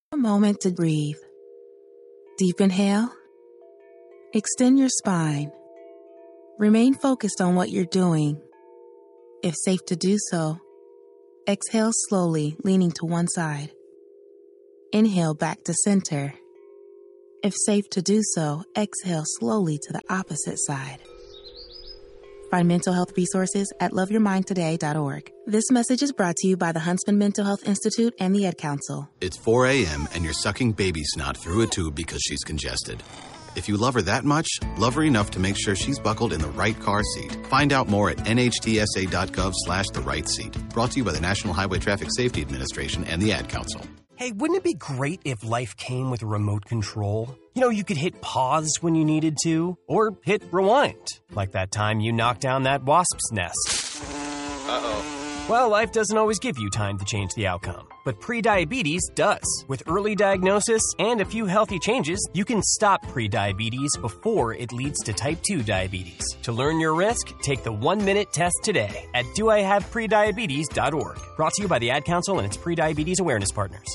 A moment to breathe. Deep inhale. Extend your spine. Remain focused on what you're doing. If safe to do so, exhale slowly, leaning to one side. Inhale back to center. If safe to do so, exhale slowly to the opposite side. Find mental health resources at loveyourmindtoday.org. This message is brought to you by the Huntsman Mental Health Institute and the Ad Council. It's 4 a.m. and you're sucking baby snot through a tube because she's congested. If you love her that much, love her enough to make sure she's buckled in the right car seat. Find out more at nhtsa.gov/the right seat. Brought to you by the National Highway Traffic Safety Administration and the Ad Council. Hey, wouldn't it be great if life came with a remote control? You know, you could hit pause when you needed to, or hit rewind, like that time you knocked down that wasp's nest. Uh-oh. Well, life doesn't always give you time to change the outcome, but prediabetes does. With early diagnosis and a few healthy changes, you can stop prediabetes before it leads to type 2 diabetes. To learn your risk, take the 1-minute test today at doihaveprediabetes.org. Brought to you by the Ad Council and its prediabetes awareness partners.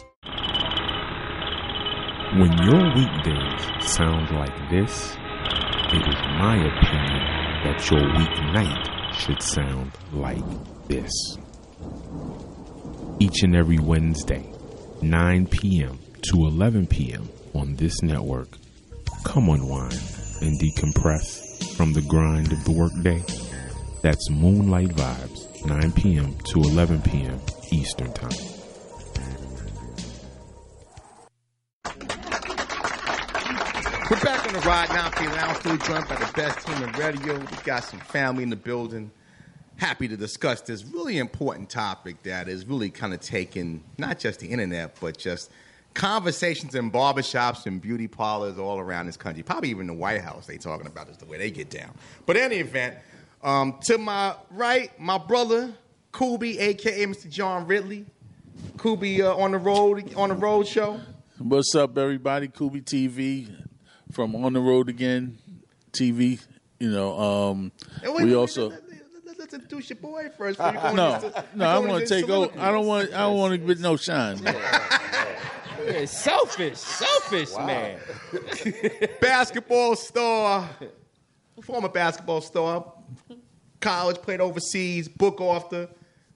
When your weekdays sound like this, it is my opinion that your weeknight should sound like this. Each and every Wednesday, 9 p.m. to 11 p.m. on this network, come unwind and decompress from the grind of the workday. That's Moonlight Vibes, 9 p.m. to 11 p.m. Eastern Time. We're back on the ride now, feeling out, still joined by the best team in radio. We got some family in the building. Happy to discuss this really important topic that is really kind of taking not just the internet, but just conversations in barbershops and beauty parlors all around this country. Probably even the White House they talking about is the way they get down. But in any event, to my right, my brother, Kubi, a.k.a. Mr. John Ridley. Kubi on the road show. What's up, everybody? Kubi TV from On the Road Again TV. You know, Let's introduce your boy first. I want to take over. I don't want to get no shine. Yeah, selfish man. Basketball star, former basketball star, college, played overseas, book author,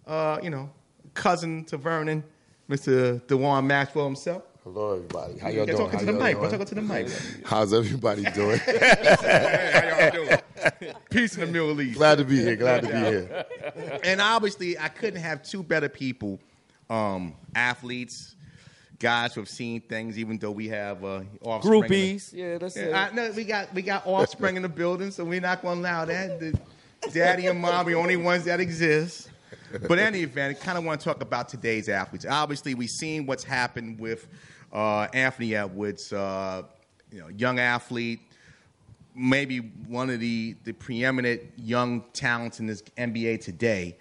cousin to Vernon, Mr. DeJuan Maxwell himself. Hello, everybody. How y'all doing? Talking to the mic. Talking to the mic. How's everybody doing? How y'all doing? Peace in the Middle East. Glad to be here. And obviously, I couldn't have two better people, athletes, guys who have seen things, even though we have offspring. Groupies. Yeah, that's it. No, we got offspring in the building, so we're not going to allow that. The daddy and mom are the only ones that exist. But in any event, I kind of want to talk about today's athletes. Obviously, we've seen what's happened with Anthony Edwards, young athlete, maybe one of the preeminent young talents in this NBA today,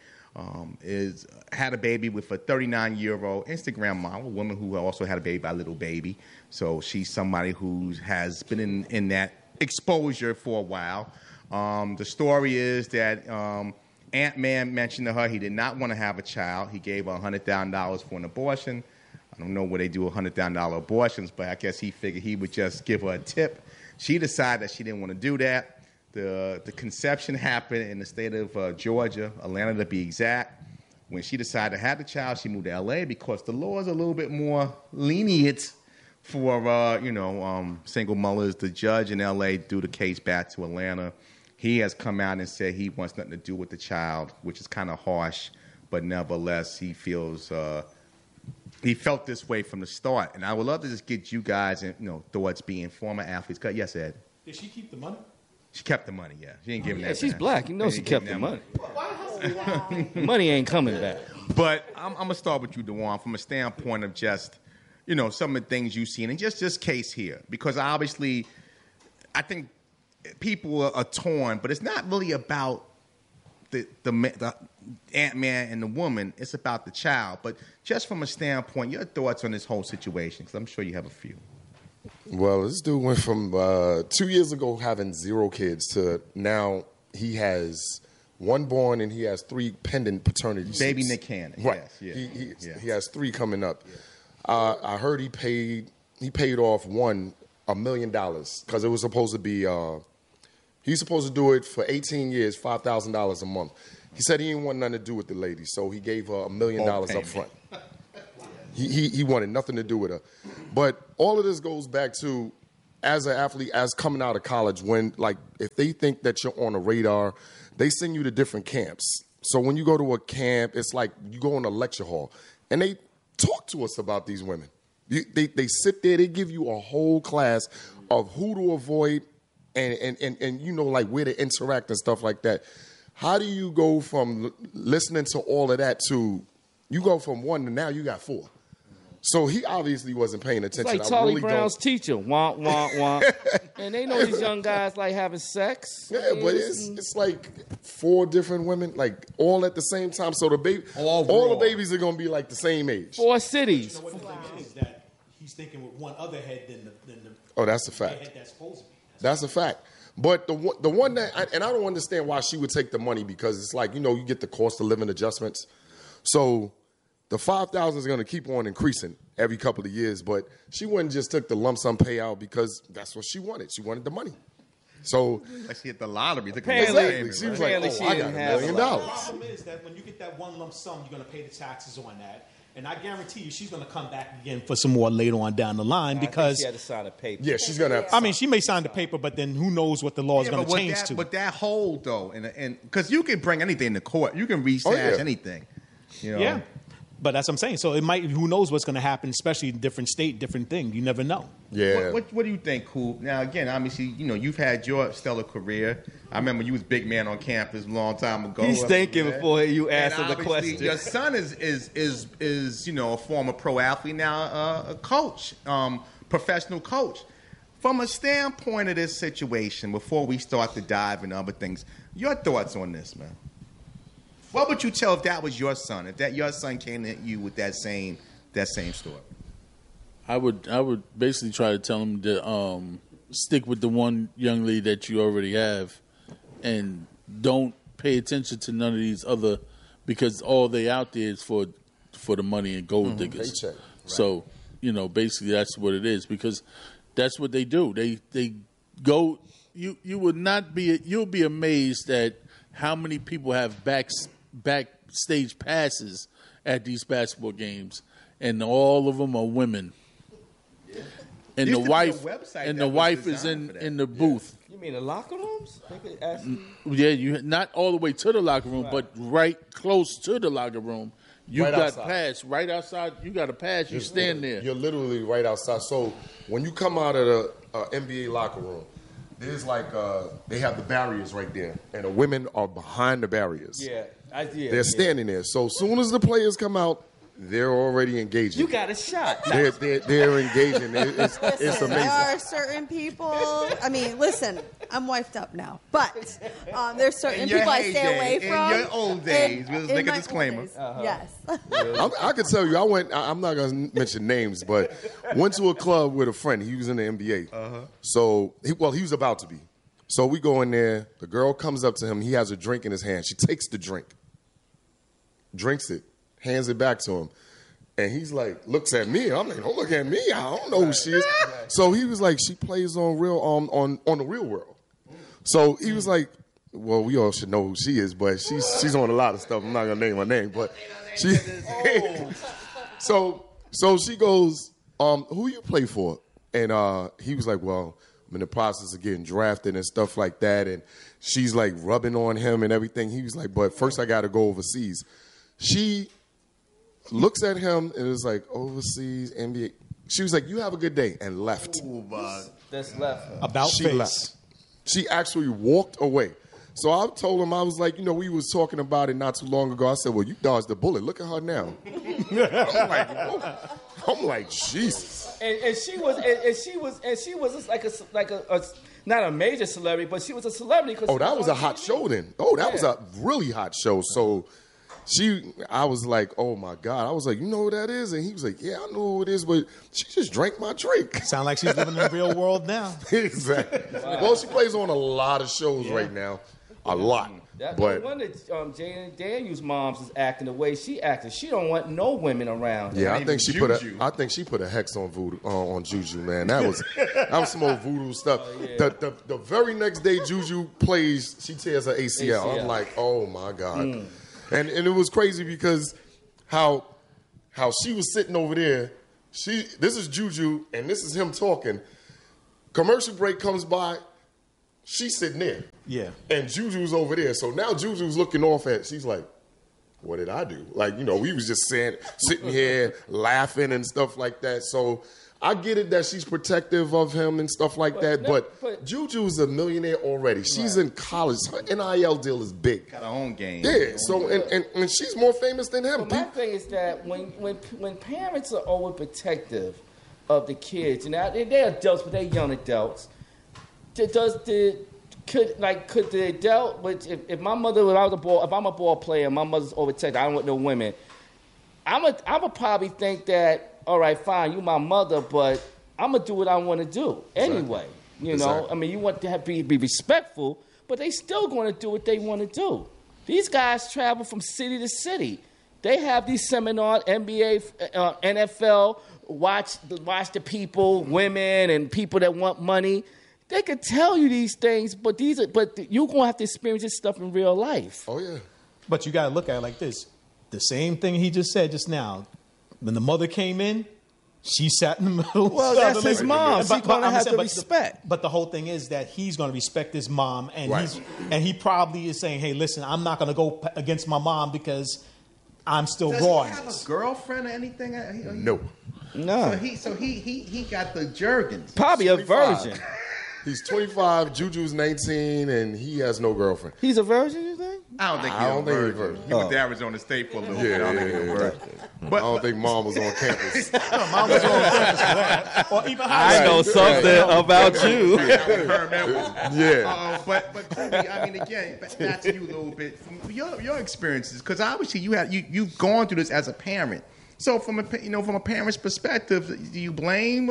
had a baby with a 39-year-old Instagram model, a woman who also had a baby by Little Baby. So she's somebody who has been in that exposure for a while. The story is that Ant-Man mentioned to her he did not want to have a child. He gave her $100,000 for an abortion. I don't know where they do $100,000 abortions, but I guess he figured he would just give her a tip. She decided that she didn't want to do that. The conception happened in the state of Georgia, Atlanta to be exact. When she decided to have the child, she moved to L.A. because the law is a little bit more lenient for, single mothers. The judge in L.A. threw the case back to Atlanta. He has come out and said he wants nothing to do with the child, which is kind of harsh, but nevertheless, he feels he felt this way from the start. And I would love to just get you guys, thoughts being former athletes. Yes, Ed? Did she keep the money? She kept the money, yeah. She ain't giving that back. She's black. You know she kept the money. Money ain't coming back. But I'm going to start with you, DeJuan, from a standpoint of just, some of the things you've seen. And just this case here. Because obviously, I think people are torn, but it's not really about the Ant-Man and the woman. It's about the child. But just from a standpoint, your thoughts on this whole situation, because I'm sure you have a few. Well, this dude went from 2 years ago having 0 kids to now he has 1 born and he has 3 pending paternity suits. Baby Nick Cannon. Right. Yes. He has 3 coming up. I heard he paid off $1 million because it was supposed to be. He's supposed to do it for 18 years, $5,000 a month. He said he didn't want nothing to do with the lady, so he gave her $1 million up front. He wanted nothing to do with her. But all of this goes back to, as an athlete, as coming out of college, when, like, if they think that you're on a radar, they send you to different camps. So when you go to a camp, it's like you go in a lecture hall, and they talk to us about these women. They sit there, they give you a whole class of who to avoid and you know, like where to interact and stuff like that. How do you go from listening to all of that to, you go from 1 to now you got 4? So he obviously wasn't paying attention. It's like Charlie Brown's teacher, womp, womp, womp. And they know these young guys like having sex. Yeah, but it's like 4 different women, like all at the same time. So the baby, all the babies are gonna be like the same age. 4 cities. You know what the thing is that he's thinking with one other head than the Oh, that's a fact. head that's supposed to be. That's a fact. But the one that, and I don't understand why she would take the money, because it's like, you know, you get the cost of living adjustments. So the $5,000 is going to keep on increasing every couple of years, but she wouldn't just took the lump sum payout because that's what she wanted. She wanted the money. So like she hit the lottery. Exactly. She was like, oh, I got $1 million. The problem is that when you get that one lump sum, you're going to pay the taxes on that. And I guarantee you she's going to come back again for some more later on down the line because... I think she had to sign a paper. Yeah, she's going to have to I mean, she may sign the paper, but then who knows what the law is going to change to. But that hold, though, and because you can bring anything to court. You can resash anything. You know? Yeah. But that's what I'm saying. So it might, who knows what's going to happen, especially in different state, different thing. You never know. Yeah. What do you think, Coop? Now, again, obviously, you know, you've had your stellar career. I remember you was big man on campus a long time ago. He's thinking before you answer the question. Your son is you know, a former pro athlete, now a coach, professional coach. From a standpoint of this situation, before we start to dive into other things, your thoughts on this, man? What would you tell if that was your son? If that your son came to you with that same story? I would basically try to tell him to stick with the one young lady that you already have, and don't pay attention to none of these other, because all they out there is for the money and gold diggers. Paycheck. Right. So, you know, basically that's what it is, because that's what they do. They go. You would not be. You'll be amazed at how many people have backstage passes at these basketball games, and all of them are women. Yeah. And the wife is in the booth. You mean the locker rooms? They could ask you. Yeah, you not all the way to the locker room, but right close to the locker room. You right got outside. pass right outside. You got a pass. You stand there. You're literally right outside. So when you come out of the NBA locker room, there's like they have the barriers right there, and the women are behind the barriers. Yeah. They're standing there. So as soon as the players come out, they're already engaging. You got a shot. They're engaging. It's amazing. There are certain people. I mean, listen, I'm wifed up now, but there's certain people I stay away from. In your old days, we'll make a disclaimer. Yes. I could tell you, I'm not going to mention names, but went to a club with a friend. He was in the NBA. So, he was about to be. So we go in there. The girl comes up to him. He has a drink in his hand. She takes the drink, drinks it, hands it back to him. And he's like, looks at me. I'm like, don't look at me. I don't know who she is. So he was like, she plays on the Real World. So he was like, well, we all should know who she is, but she's on a lot of stuff. I'm not gonna name her name, but she. So she goes, who you play for? And he was like, well, I'm in the process of getting drafted and stuff like that. And she's like rubbing on him and everything. He was like, but first I got to go overseas. She looks at him and is like, overseas, NBA. She was like, you have a good day, and left. That's left. About she face. left. She actually walked away. So I told him, I was like, we was talking about it not too long ago. I said, well, you dodged the bullet. Look at her now. I'm like, Jesus. And she was like a not a major celebrity, but she was a celebrity. Oh, that was a hot show then. Oh, that was a really hot show. So I was like, oh my God. I was like, you know who that is? And he was like, yeah, I know who it is, but she just drank my drink. Sound like she's living in the real world now. Exactly. Wow. Well, she plays on a lot of shows right now. A lot. That But- no wonder Jane Daniels' mom's is acting the way she acted. She don't want no women around. Yeah, I Not think she even put Juju. I think she put a hex on voodoo on Juju, man. That was some old voodoo stuff. The very next day Juju plays, she tears her ACL. I'm like, oh my God. And it was crazy because how she was sitting over there. This is Juju and this is him talking. Commercial break comes by. She's sitting there. Yeah. And Juju's over there. So now Juju's looking off at, she's like, what did I do? Like, we was just sitting here laughing and stuff like that. So I get it that she's protective of him and stuff like that. But Juju's a millionaire already. She's in college. Her NIL deal is big. Got her own game. Yeah. So, and she's more famous than him. But my thing is that when parents are overprotective of the kids, and they're adults, but they're young adults, could the adult, but if my mother was a ball, if I'm a ball player, my mother's overprotected, I don't want no women, I would probably think that, all right, fine, you my mother, but I'm gonna do what I want to do anyway. You know, I mean, you want to be respectful, but they still going to do what they want to do. These guys travel from city to city. They have these seminars, NBA, NFL, watch the people, women, and people that want money. They could tell you these things, but you're gonna have to experience this stuff in real life. Oh yeah. But you got to look at it like this. The same thing he just said just now. When the mother came in, she sat in the middle. Well, that's his mom. She's gonna have to respect. But the whole thing is that he's going to respect his mom, and he probably is saying, "Hey, listen, I'm not going to go against my mom because I'm still raw." Does he have a girlfriend or anything? No. So he got the Jergens. Probably a virgin. He's 25, Juju's 19, and he has no girlfriend. He's a virgin, you think? I don't think he's a virgin. He went to Arizona State for a little bit. I don't think he's a virgin. But I don't think mom was on campus. Mom was on campus for that. Or even I know something about you. Yeah. But Kobe, I mean, again, back to you a little bit from your experiences, because obviously you've gone through this as a parent. So from a parent's perspective, do you blame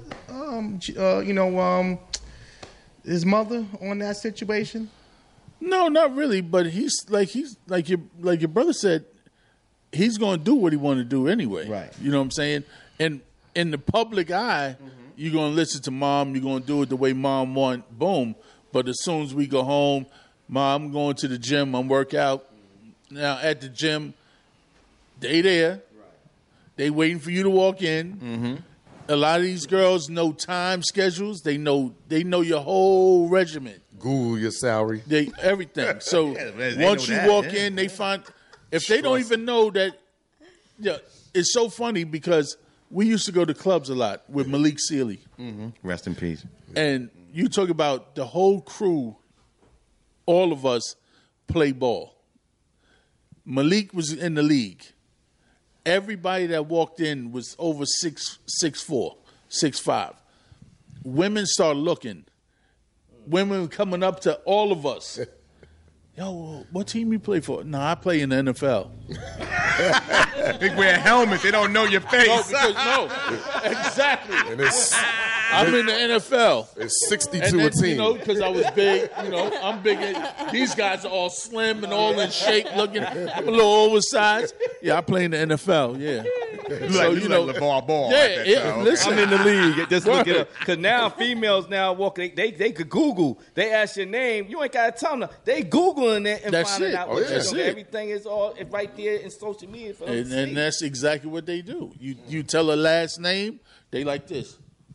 his mother on that situation? No, not really. But he's like your brother said, he's going to do what he want to do anyway. Right. You know what I'm saying? And in the public eye, you're going to listen to mom. You're going to do it the way mom want. Boom. But as soon as we go home, mom, I'm going to the gym. I'm work out. Now at the gym, they there. Right. They waiting for you to walk in. Mm-hmm. A lot of these girls know time schedules. They know your whole regimen. Google your salary. Everything. So once you walk in, they find if they don't even know that. Yeah, it's so funny because we used to go to clubs a lot with Malik Sealy. Mm-hmm. Rest in peace. And you talk about the whole crew. All of us play ball. Malik was in the league. Everybody that walked in was over 6'4", 6'5". Women start looking. Women coming up to all of us. Yo, what team you play for? No, I play in the NFL. They wear helmets. They don't know your face. No, exactly. And I'm in the NFL. It's 62 and then, a team. Because I was big, I'm big. These guys are all slim and all in shape looking. I'm a little oversized. Yeah, I play in the NFL, yeah. So, like LeVar Ball. Yeah, listen. I'm in the league. Just look it up. Because now females now walk, they could Google. They ask your name. You ain't got to tell them. They Googling it and finding out what you're doing. Everything is all right there in social media for them to see. And that's exactly what they do. You tell a last name, they like this.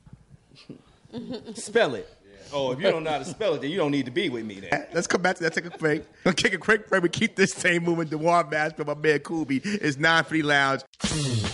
Spell it. Oh, if you don't know how to spell it, then you don't need to be with me then. Let's come back to that. Take a break. We'll kick a quick break. We keep this same movement. DeJuan Bass, my man Kubi. It's 950 Lounge.